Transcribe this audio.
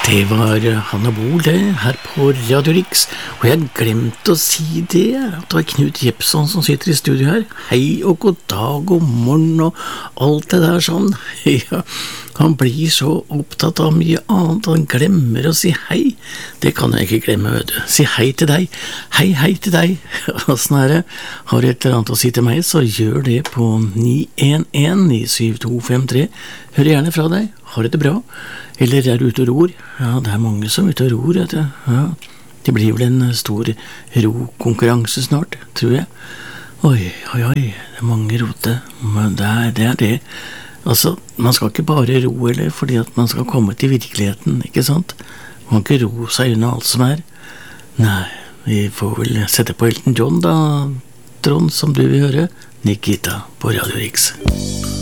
Det var Hanne Bol det, her på Radio Rix, og jeg glemte å si det, at det var Knut Jepsson som sitter i studio her. Hei og god dag og morgen og alt det der sånn. Ja, han blir så opptatt av mye annet, han glemmer å si hei. Det kan jeg ikke glemme, vet du. Si hei til deg. Hei til deg. Sånn er det. Har du et eller annet å si til meg, så gjør det på 911-97253. Hør gjerne fra deg. Har du det bra? Eller er du ute og ror? Ja, det er mange som er ute og ror, vet du. Ja, det blir vel en stor rokonkurranse snart, tror jeg. Oi, det er mange rote. Men det er det. Altså, man skal ikke bare ro, eller fordi at man skal komme til virkeligheten, ikke sant? Man kan ikke ro seg unna alt som er. Nei, vi får vel sette på Elton John da, Trond, som du vil høre. Nikita på Radio Rix.